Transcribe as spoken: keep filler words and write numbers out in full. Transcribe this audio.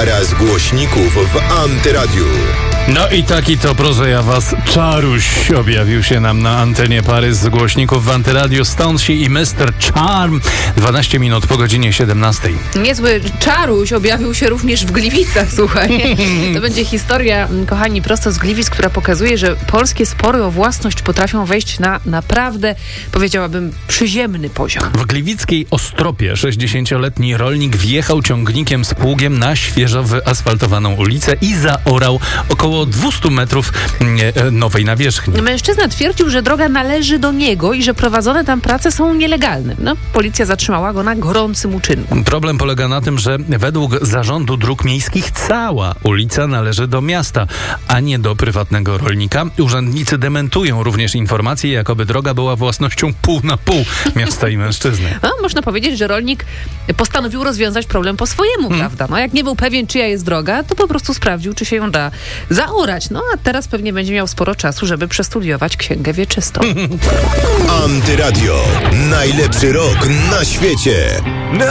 Para z głośników w Antyradiu. No i taki to, proszę ja was, czaruś objawił się nam na antenie pary z głośników w Antyradiu. Stonesy i mister Charm. dwanaście minut po godzinie siedemnastej. Niezły czaruś objawił się również w Gliwicach, słuchaj. To będzie historia, kochani, prosto z Gliwic, która pokazuje, że polskie spory o własność potrafią wejść na naprawdę, powiedziałabym, przyziemny poziom. W gliwickiej Ostropie sześćdziesięcioletni rolnik wjechał ciągnikiem z pługiem na świeżo wyasfaltowaną ulicę i zaorał około dwieście metrów nowej nawierzchni. Mężczyzna twierdził, że droga należy do niego i że prowadzone tam prace są nielegalne. No, policja zatrzymała go na gorącym uczynku. Problem polega na tym, że według Zarządu Dróg Miejskich cała ulica należy do miasta, a nie do prywatnego rolnika. Urzędnicy dementują również informacje, jakoby droga była własnością pół na pół miasta i mężczyzny. No, można powiedzieć, że rolnik postanowił rozwiązać problem po swojemu, hmm. prawda? No, jak nie był pewien, czyja jest droga, to po prostu sprawdził, czy się ją da zaorać. No, a teraz pewnie będzie miał sporo czasu, żeby przestudiować Księgę Wieczystą. Antyradio. Najlepszy rok na świecie.